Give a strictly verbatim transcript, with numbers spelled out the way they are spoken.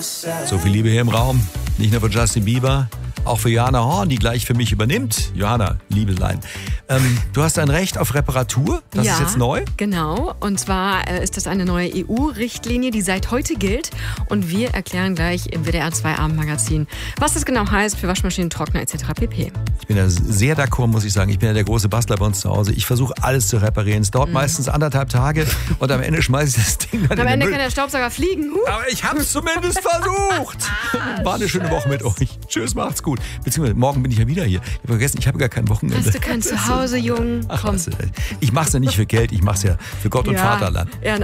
So viel Liebe hier im Raum. Nicht nur für Justin Bieber, auch für Johanna Horn, die gleich für mich übernimmt. Johanna, Liebelein. Ähm, du hast ein Recht auf Reparatur. Das ja, ist jetzt neu. Genau. Und zwar äh, ist das eine neue E U-Richtlinie, die seit heute gilt. Und wir erklären gleich im W D R zwei Abendmagazin, was das genau heißt für Waschmaschinen, Trockner et cetera pp. Ich bin ja sehr d'accord, muss ich sagen. Ich bin ja der große Bastler bei uns zu Hause. Ich versuche alles zu reparieren. Es dauert mhm. meistens anderthalb Tage und am Ende schmeiße ich das Ding dann Am in den Ende Müll. kann der Staubsauger fliegen. Huh. Aber ich habe es zumindest versucht. War eine schöne Woche mit euch. Tschüss, macht's gut. Beziehungsweise morgen bin ich ja wieder hier. Ich habe vergessen, ich habe gar kein Wochenende. Hast du kein Zuhause, Jung? Ach, was, ich mach's ja nicht für Geld, ich mach's ja für Gott und ja, Vaterland. Ja,